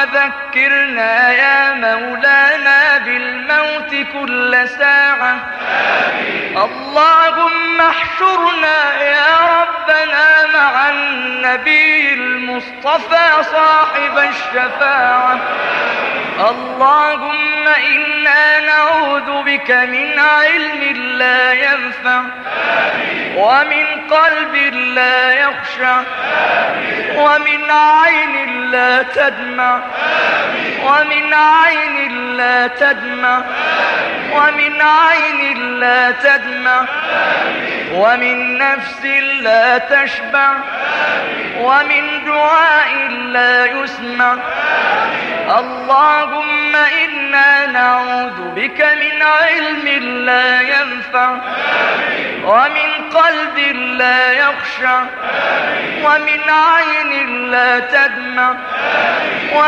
ذكرنا يا مولانا بالموت كل ساعة. اللهم احشرنا يا ربنا مع النبي المصطفى صاحب الشفاعة. اللهم إنا نعوذ بك من علم لا ينفع ومن قلب لا يخشع ومن عين لا تدمع ومن عين لا تدمع ومن عين لا تدمع ومن نفس لا تشبع ومن دعاء لا يسمع. اللهم إنا نعوذ بك من علم لا ينفع ومن قلب لا يخشع ومن عين لا تدمع